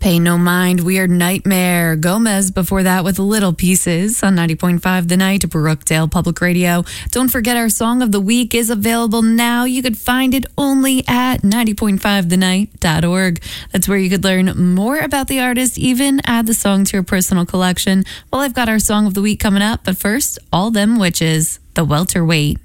Pay No Mind, Weird Nightmare. Gomez before that with Little Pieces on 90.5 The Night, Brookdale Public Radio. Don't forget our Song of the Week is available now. You could find it only at 90.5thenight.org. That's where you could learn more about the artist, even add the song to your personal collection. Well, I've got our Song of the Week coming up, but first, All Them Witches, The Welterweight.